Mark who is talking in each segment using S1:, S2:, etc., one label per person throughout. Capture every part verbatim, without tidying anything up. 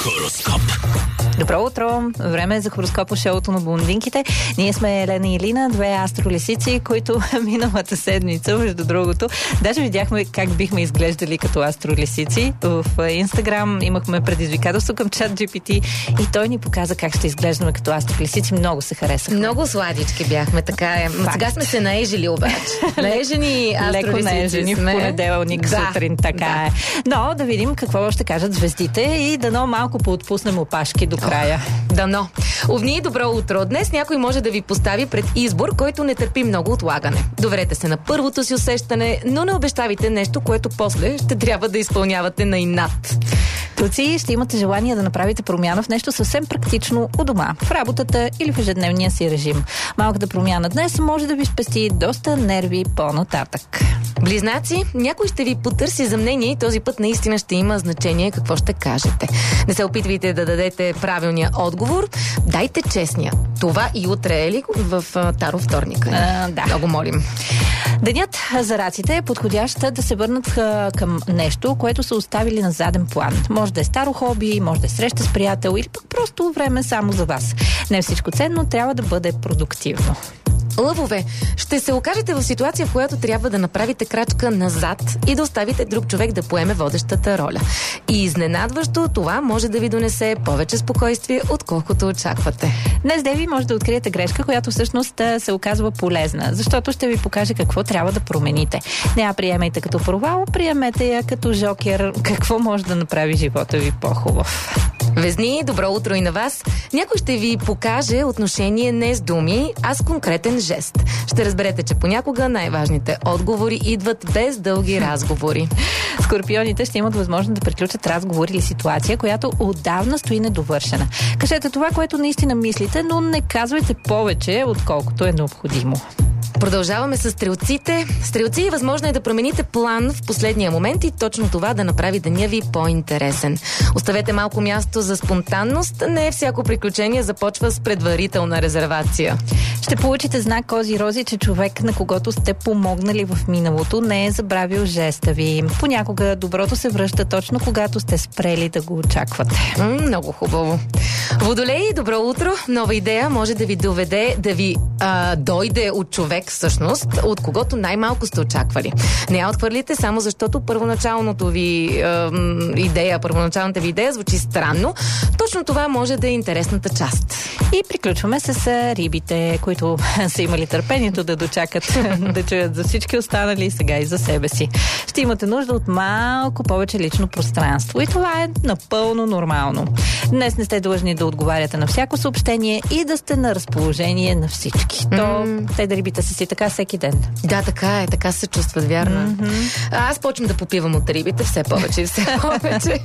S1: Хороскоп.
S2: Добро утро! Време е за хороскопо шоуто на блондинките. Ние сме Елена и Лина, две астролисици, които миналата седмица, между другото, даже видяхме как бихме изглеждали като астролисици. В Инстаграм имахме предизвикателство към чат джи пи ти и той ни показа как ще изглеждаме като астролисици. Много се харесаха.
S3: Много сладички бяхме, така е. Факт. Сега сме се наежили обаче. Наежени астролисици. Леко наежени в понеделник
S2: да, сутрин, така
S3: да.
S2: е. Но да видим какво ще кажат звездите и дано малко поотпуснем опашки до края.
S3: Ох, дано. Овни, добро утро. Днес някой може да ви постави пред избор, който не търпи много отлагане. Доверете се на първото си усещане, но не обещавайте нещо, което после ще трябва да изпълнявате на инат.
S2: Туци, ще имате желание да направите промяна в нещо съвсем практично у дома, в работата или в ежедневния си режим. Малката промяна днес може да ви спести доста нерви по-нататък.
S3: Близнаци, някой ще ви потърси за мнение и този път наистина ще има значение какво ще кажете. Не се опитвайте да дадете правилния отговор, дайте честния. Това и утре е ли в Таро вторника?
S2: А, да.
S3: Много молим.
S2: Денят за раците е подходящ да се върнат към нещо, което са оставили на заден план. Може да е старо хоби, може да е среща с приятел или пък просто време само за вас. Не всичко ценно трябва да бъде продуктивно.
S3: Лъвове, ще се окажете в ситуация, в която трябва да направите крачка назад и да оставите друг човек да поеме водещата роля. И изненадващо това може да ви донесе повече спокойствие, отколкото очаквате.
S2: Днес, Деви, може да откриете грешка, която всъщност се оказва полезна, защото ще ви покаже какво трябва да промените. Не я приемайте като провал, приемете я като жокер, какво може да направи живота ви по-хубав.
S3: Везни, добро утро и на вас. Някой ще ви покаже отношение не с думи, а с конкретен жест. Ще разберете, че понякога най-важните отговори идват без дълги разговори.
S2: Скорпионите ще имат възможност да приключат разговор или ситуация, която отдавна стои недовършена. Кажете това, което наистина мислите, но не казвайте повече, отколкото е необходимо.
S3: Продължаваме с стрелците. Стрелци, възможно е да промените план в последния момент и точно това да направи деня ви по-интересен. Оставете малко място за спонтанност. Не всяко приключение започва с предварителна резервация.
S2: Ще получите знак Кози-Рози, че човек, на когото сте помогнали в миналото, не е забравил жеста ви. Понякога доброто се връща точно когато сте спрели да го очаквате.
S3: М, много хубаво. Водолей, добро утро. Нова идея може да ви доведе, да ви а, дойде от човек всъщност, от когото най-малко сте очаквали. Не я отхвърлите само защото първоначалното ви е, идея, първоначалната ви идея звучи странно. Точно това може да е интересната част.
S2: И приключваме с рибите, които са имали търпението да дочакат да чуят за всички останали, сега и за себе си. Ще имате нужда от малко повече лично пространство и това е напълно нормално. Днес не сте длъжни да отговаряте на всяко съобщение и да сте на разположение на всички. То, mm. те да рибите са си така всеки ден.
S3: Да, така е, така се чувстват, вярно. Mm-hmm. Аз почвам да попивам от рибите все повече и все повече.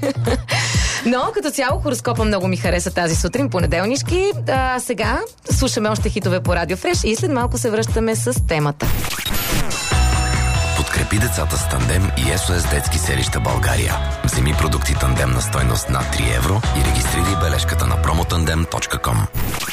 S3: Но като цяло хороскопа много ми хареса тази сутрин, понеделнишки. А сега слушаме още хитове по Радио Фреш и след малко се връщаме с темата.
S1: Подкрепи децата с Тандем и ес о ес Детски селища България. Вземи продукти Тандем на стойност над три евро и регистрирай бележката на промотандем точка ком.